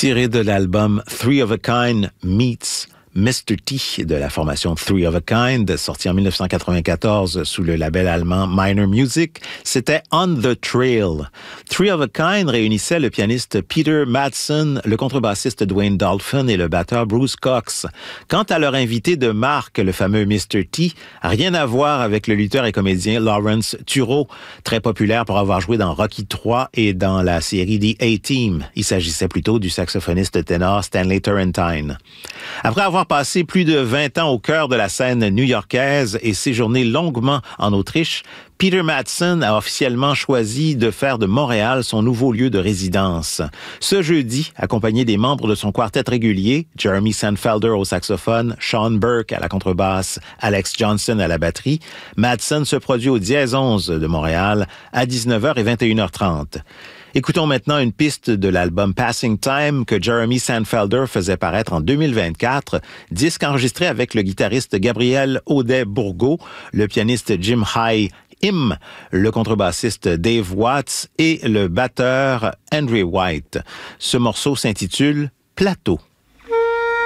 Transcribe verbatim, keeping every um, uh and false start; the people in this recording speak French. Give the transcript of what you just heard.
Tiré de l'album Three of a Kind meets mister T de la formation Three of a Kind, sorti en dix-neuf cent quatre-vingt-quatorze sous le label allemand Minor Music, c'était On the Trail. Three of a Kind réunissait le pianiste Peter Madsen, le contrebassiste Dwayne Dolphin et le batteur Bruce Cox. Quant à leur invité de marque, le fameux mister T, rien à voir avec le lutteur et comédien Lawrence Turreau, très populaire pour avoir joué dans Rocky trois et dans la série The A-Team. Il s'agissait plutôt du saxophoniste ténor Stanley Turrentine. Après avoir passé plus de vingt ans au cœur de la scène new-yorkaise et séjourné longuement en Autriche, Peter Madsen a officiellement choisi de faire de Montréal son nouveau lieu de résidence. Ce jeudi, accompagné des membres de son quartet régulier, Jeremy Sandfelder au saxophone, Sean Burke à la contrebasse, Alex Johnson à la batterie, Madsen se produit au Dièse onze de Montréal à dix-neuf heures et vingt et une heures trente. Écoutons maintenant une piste de l'album Passing Time que Jeremy Sandfelder faisait paraître en deux mille vingt-quatre, disque enregistré avec le guitariste Gabriel Audet-Bourgault, le pianiste Jim High Im, le contrebassiste Dave Watts et le batteur Henry White. Ce morceau s'intitule Plateau.